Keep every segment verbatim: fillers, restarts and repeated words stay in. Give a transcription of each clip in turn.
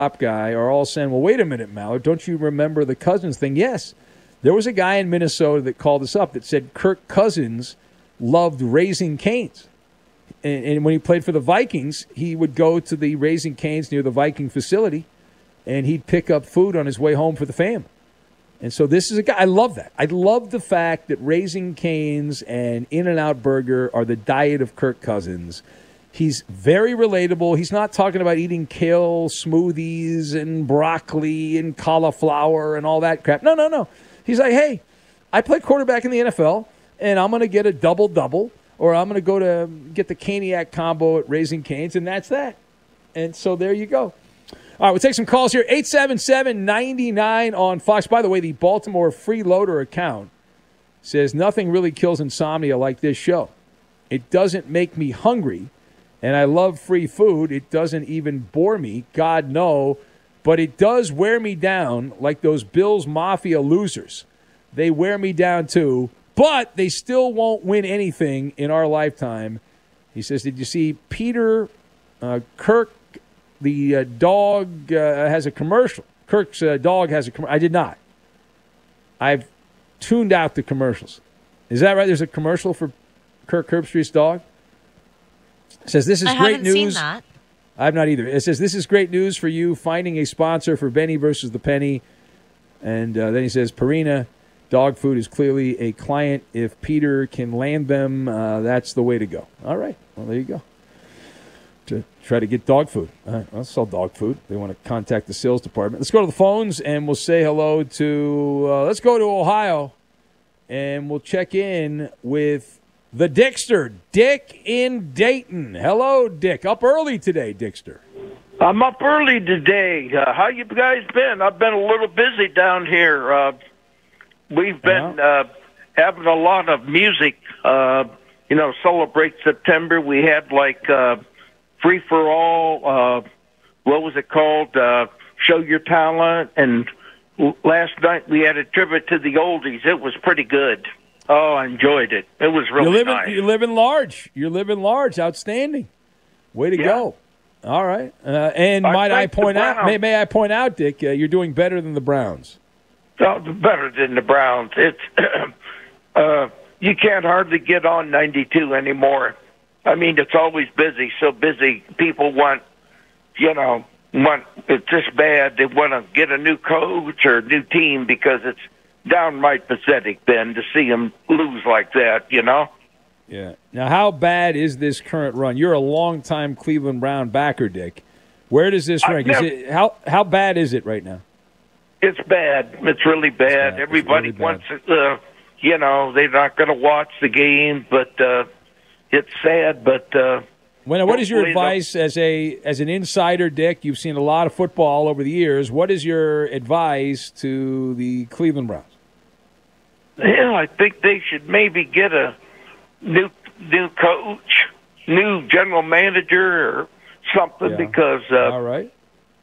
Top guy are all saying, well, wait a minute, Mallard, don't you remember the Cousins thing? Yes. There was a guy in Minnesota that called us up that said Kirk Cousins loved Raising Cane's. And, and when he played for the Vikings, he would go to the Raising Cane's near the Viking facility, and he'd pick up food on his way home for the family. And so this is a guy, I love that. I love the fact that Raising Cane's and In-N-Out Burger are the diet of Kirk Cousins. He's very relatable. He's not talking about eating kale smoothies and broccoli and cauliflower and all that crap. No, no, no. He's like, hey, I play quarterback in the N F L, and I'm going to get a double-double, or I'm going to go to get the Caniac combo at Raising Cane's, and that's that. And so there you go. All right, we'll take some calls here. eight seven seven, nine nine on Fox. By the way, the Baltimore Freeloader account says nothing really kills insomnia like this show. It doesn't make me hungry. And I love free food. It doesn't even bore me, God no, but it does wear me down like those Bills Mafia losers. They wear me down too, but they still won't win anything in our lifetime. He says, did you see Peter uh, Kirk, the uh, dog, uh, has a commercial? Kirk's uh, dog has a commercial. I did not. I've tuned out the commercials. Is that right? There's a commercial for Kirk Herbstreit's dog? It says, this is I great haven't news. Seen that. I've not either. It says, this is great news for you, finding a sponsor for Benny versus the Penny. And uh, then he says, Purina dog food is clearly a client. If Peter can land them, uh, that's the way to go. All right. Well, there you go. To try to get dog food. All right. I'll sell dog food. They want to contact the sales department. Let's go to the phones, and we'll say hello to, uh, let's go to Ohio, and we'll check in with the Dickster, Dick in Dayton. Hello, Dick. Up early today, Dickster. I'm up early today. Uh, how you guys been? I've been a little busy down here. Uh, we've been uh, having a lot of music. Uh, you know, Celebrate September. We had like uh, Free for All. Uh, what was it called? Uh, Show Your Talent. And last night we had a tribute to the oldies. It was pretty good. Oh, I enjoyed it. It was really you're living, nice. You're living large. You're living large. Outstanding. Way to yeah. go. All right. Uh, and I might I point out, may, Browns. may I point out, Dick, uh, you're doing better than the Browns. Oh, better than the Browns. It's uh, you can't hardly get on ninety-two anymore. I mean, it's always busy, so busy. People want, you know, want it's just bad. They want to get a new coach or a new team because it's downright pathetic, Ben, to see them lose like that, you know? Yeah. Now, how bad is this current run? You're a longtime Cleveland Brown backer, Dick. Where does this rank? Is it, how how bad is it right now? It's bad. It's really bad. It's bad. Everybody It's really wants, uh, you know, they're not going to watch the game, but uh, it's sad. But uh, when, what is your hopefully advice as a as an insider, Dick? You've seen a lot of football over the years. What is your advice to the Cleveland Browns? Yeah, I think they should maybe get a new new coach, new general manager, or something. Yeah. Because uh, all right.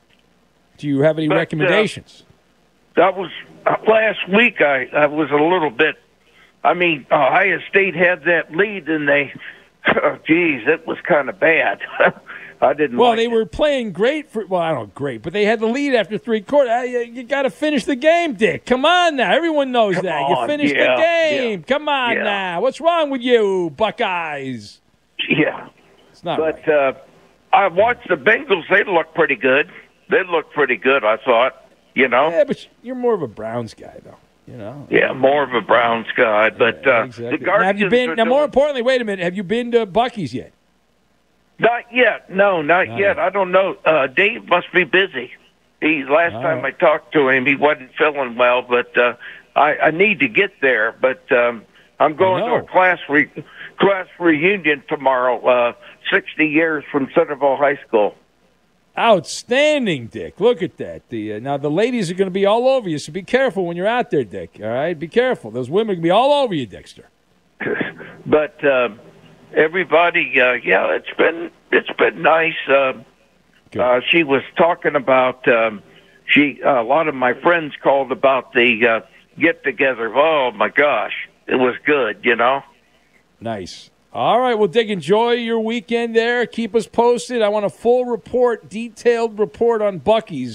Do you have any but, uh, recommendations? that was uh, last week. I I was a little bit. I mean, Ohio State had that lead, and they, oh, geez, it was kind of bad. I didn't. Well, like they it. were playing great for. Well, I don't know, great, but they had the lead after three quarters. You, you got to finish the game, Dick. Come on now, everyone knows Come that. on. You finished Yeah, the game. yeah. Come on Yeah. now. What's wrong with you, Buckeyes? Yeah, It's not but right. uh, I watched the Bengals. They looked pretty good. They looked pretty good. I thought. You know. Yeah, but you're more of a Browns guy, though. You know. Yeah, more of a Browns guy, but Yeah, uh, exactly. the Now, have Guardians you been? are Now, more doing- importantly, wait a minute. Have you been to Bucky's yet? Not yet. No, not, Not yet. yet. I don't know. Uh, Dave must be busy. He last All time right. I talked to him, he wasn't feeling well, but uh, I, I need to get there. But um, I'm going to know. a class re- class reunion tomorrow. Uh, Sixty years from Centerville High School. Outstanding, Dick. Look at that. The uh, now the ladies are going to be all over you, so be careful when you're out there, Dick. All right, be careful. Those women can be all over you, Dexter. But uh, everybody, uh, yeah, it's been it's been nice. Uh, Good. uh, she was talking about um, she. Uh, a lot of my friends called about the uh, get together. Oh my gosh, it was good. You know. Nice. All right, well, Dick, enjoy your weekend there. Keep us posted. I want a full report, detailed report on Bucky's.